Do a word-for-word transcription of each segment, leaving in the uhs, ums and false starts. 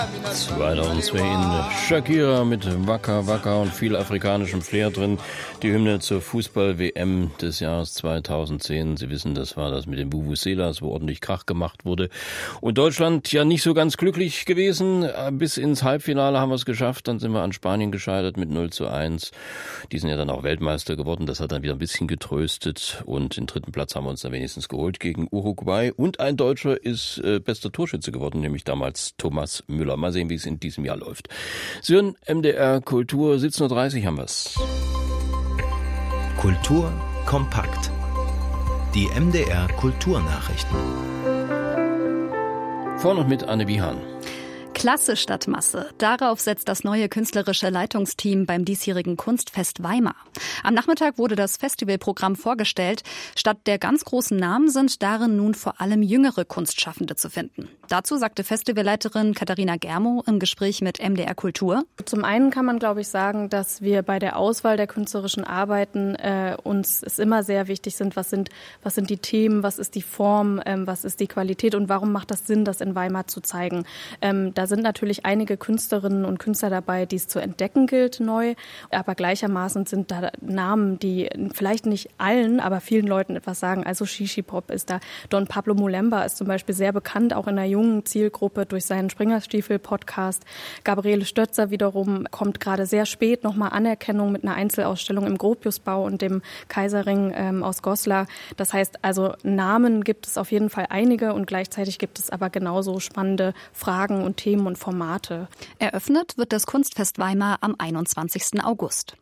zweitausendzwei in Shakira mit Waka Waka und viel afrikanischem Flair drin. Die Hymne zur Fußball-W M des Jahres zweitausendzehn. Sie wissen, das war das mit den Vuvuzelas, wo ordentlich Krach gemacht wurde. Und Deutschland ja nicht so ganz glücklich gewesen. Bis ins Halbfinale haben wir es geschafft. Dann sind wir an Spanien gescheitert mit null zu eins. Die sind ja dann auch Weltmeister geworden. Das hat dann wieder ein bisschen getröstet. Und den dritten Platz haben wir uns dann wenigstens geholt gegen Uruguay. Und ein Deutscher ist äh, bester Torschütze geworden, nämlich damals Thomas Müller. Mal sehen, wie es in diesem Jahr läuft. Sie hören M D R Kultur, siebzehn Uhr dreißig haben wir's. Kultur kompakt. Die M D R Kulturnachrichten. Von und mit Anne Wiehan. Klasse statt Masse. Darauf setzt das neue künstlerische Leitungsteam beim diesjährigen Kunstfest Weimar. Am Nachmittag wurde das Festivalprogramm vorgestellt. Statt der ganz großen Namen sind darin nun vor allem jüngere Kunstschaffende zu finden. Dazu sagte Festivalleiterin Katharina Germo im Gespräch mit M D R Kultur. Zum einen kann man, glaube ich, sagen, dass wir bei der Auswahl der künstlerischen Arbeiten äh, uns es immer sehr wichtig sind, was sind, was sind die Themen, was ist die Form, ähm, was ist die Qualität und warum macht das Sinn, das in Weimar zu zeigen. Ähm, Da sind natürlich einige Künstlerinnen und Künstler dabei, die es zu entdecken gilt neu, aber gleichermaßen sind da Namen, die vielleicht nicht allen, aber vielen Leuten etwas sagen. Also Shishi Pop ist da. Don Pablo Mulemba ist zum Beispiel sehr bekannt, auch in der jungen Zielgruppe durch seinen Springerstiefel-Podcast. Gabriele Stötzer wiederum kommt gerade sehr spät nochmal Anerkennung mit einer Einzelausstellung im Gropiusbau und dem Kaiserring ähm, aus Goslar. Das heißt also, Namen gibt es auf jeden Fall einige und gleichzeitig gibt es aber genauso spannende Fragen und Themen und Formate. Eröffnet wird das Kunstfest Weimar am einundzwanzigsten August.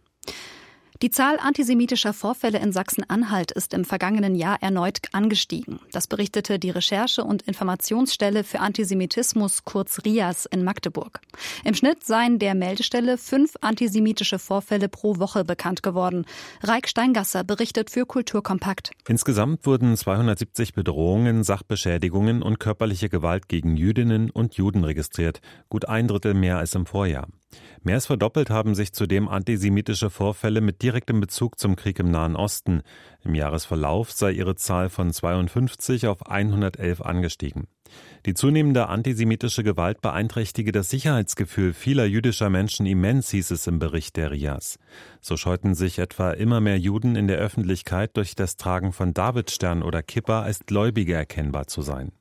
Die Zahl antisemitischer Vorfälle in Sachsen-Anhalt ist im vergangenen Jahr erneut angestiegen. Das berichtete die Recherche- und Informationsstelle für Antisemitismus, kurz R I A S, in Magdeburg. Im Schnitt seien der Meldestelle fünf antisemitische Vorfälle pro Woche bekannt geworden. Raik Steingasser berichtet für Kulturkompakt. Insgesamt wurden zweihundertsiebzig Bedrohungen, Sachbeschädigungen und körperliche Gewalt gegen Jüdinnen und Juden registriert. Gut ein Drittel mehr als im Vorjahr. Mehr als verdoppelt haben sich zudem antisemitische Vorfälle mit direktem Bezug zum Krieg im Nahen Osten. Im Jahresverlauf sei ihre Zahl von zweiundfünfzig auf hundertelf angestiegen. Die zunehmende antisemitische Gewalt beeinträchtige das Sicherheitsgefühl vieler jüdischer Menschen immens, hieß es im Bericht der R I A S. So scheuten sich etwa immer mehr Juden in der Öffentlichkeit durch das Tragen von Davidstern oder Kippa als Gläubige erkennbar zu sein.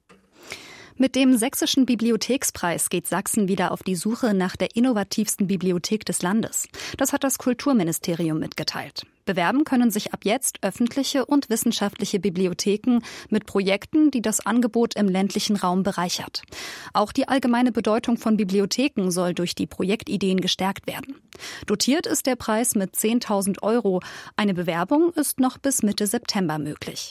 Mit dem Sächsischen Bibliothekspreis geht Sachsen wieder auf die Suche nach der innovativsten Bibliothek des Landes. Das hat das Kulturministerium mitgeteilt. Bewerben können sich ab jetzt öffentliche und wissenschaftliche Bibliotheken mit Projekten, die das Angebot im ländlichen Raum bereichert. Auch die allgemeine Bedeutung von Bibliotheken soll durch die Projektideen gestärkt werden. Dotiert ist der Preis mit zehntausend Euro. Eine Bewerbung ist noch bis Mitte September möglich.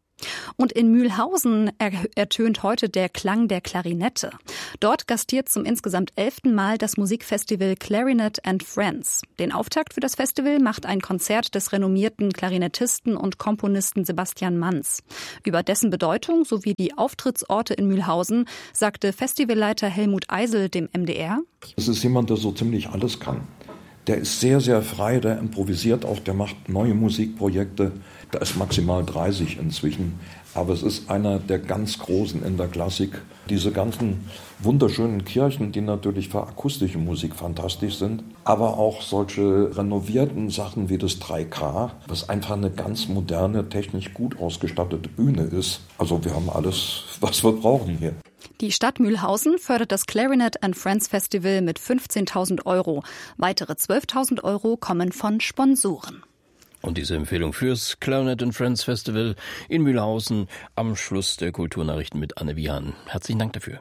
Und in Mühlhausen ertönt heute der Klang der Klarinette. Dort gastiert zum insgesamt elften Mal das Musikfestival Clarinet and Friends. Den Auftakt für das Festival macht ein Konzert des renommierten Klarinettisten und Komponisten Sebastian Manz. Über dessen Bedeutung sowie die Auftrittsorte in Mühlhausen sagte Festivalleiter Helmut Eisel dem M D R: Es ist jemand, der so ziemlich alles kann. Der ist sehr, sehr frei, der improvisiert auch, der macht neue Musikprojekte. Da ist maximal dreißig inzwischen. Aber es ist einer der ganz Großen in der Klassik. Diese ganzen wunderschönen Kirchen, die natürlich für akustische Musik fantastisch sind. Aber auch solche renovierten Sachen wie das drei K, was einfach eine ganz moderne, technisch gut ausgestattete Bühne ist. Also wir haben alles, was wir brauchen hier. Die Stadt Mühlhausen fördert das Clarinet and Friends Festival mit fünfzehntausend Euro. Weitere zwölftausend Euro kommen von Sponsoren. Und diese Empfehlung fürs Clarinet and Friends Festival in Mühlhausen am Schluss der Kulturnachrichten mit Anne Wiehan. Herzlichen Dank dafür.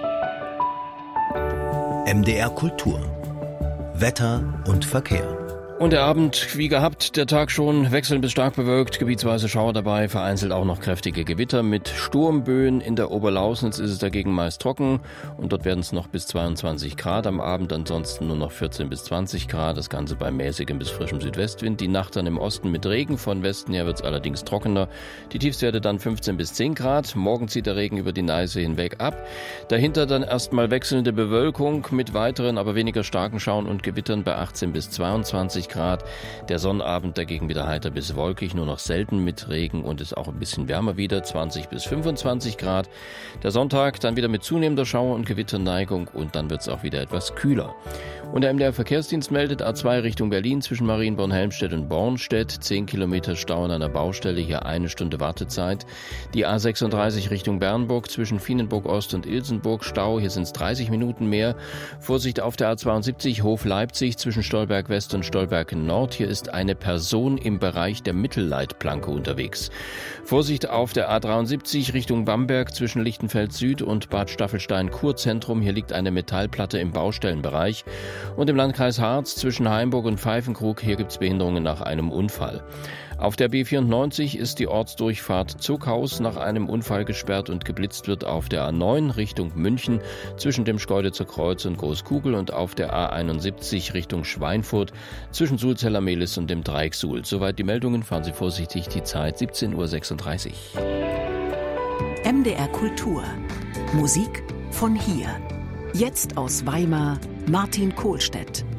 M D R Kultur. Wetter und Verkehr. Und der Abend, wie gehabt, der Tag schon wechselnd bis stark bewölkt, gebietsweise Schauer dabei, vereinzelt auch noch kräftige Gewitter mit Sturmböen. In der Oberlausnitz ist es dagegen meist trocken und dort werden es noch bis zweiundzwanzig Grad, am Abend ansonsten nur noch vierzehn bis zwanzig Grad, das Ganze bei mäßigem bis frischem Südwestwind. Die Nacht dann im Osten mit Regen, von Westen her wird es allerdings trockener. Die Tiefstwerte dann fünfzehn bis zehn Grad, morgen zieht der Regen über die Neiße hinweg ab. Dahinter dann erstmal wechselnde Bewölkung mit weiteren, aber weniger starken Schauern und Gewittern bei achtzehn bis zweiundzwanzig Grad. Der Sonnabend dagegen wieder heiter bis wolkig, nur noch selten mit Regen und ist auch ein bisschen wärmer wieder, zwanzig bis fünfundzwanzig Grad. Der Sonntag dann wieder mit zunehmender Schauer- und Gewitterneigung und dann wird es auch wieder etwas kühler. Und der M D R Verkehrsdienst meldet A zwei Richtung Berlin zwischen Marienborn-Helmstedt und Bornstedt. zehn Kilometer Stau an einer Baustelle, hier eine Stunde Wartezeit. Die A sechsunddreißig Richtung Bernburg zwischen Vienenburg Ost und Ilsenburg Stau, hier sind es dreißig Minuten mehr. Vorsicht auf der A zweiundsiebzig Hof Leipzig zwischen Stolberg West und Stolberg Nord. Hier ist eine Person im Bereich der Mittelleitplanke unterwegs. Vorsicht auf der A dreiundsiebzig Richtung Bamberg zwischen Lichtenfeld Süd und Bad Staffelstein Kurzentrum. Hier liegt eine Metallplatte im Baustellenbereich. Und im Landkreis Harz zwischen Haimburg und Pfeifenkrug, hier gibt es Behinderungen nach einem Unfall. Auf der B vierundneunzig ist die Ortsdurchfahrt Zuckhaus nach einem Unfall gesperrt und geblitzt wird auf der A neun Richtung München zwischen dem Schkeuditzer Kreuz und Großkugel und auf der A einundsiebzig Richtung Schweinfurt zwischen Sulzeller Mehlis und dem Dreieck Suhl. Soweit die Meldungen, fahren Sie vorsichtig, die Zeit siebzehn Uhr sechsunddreißig. M D R Kultur. Musik von hier. Jetzt aus Weimar Martin Kohlstedt.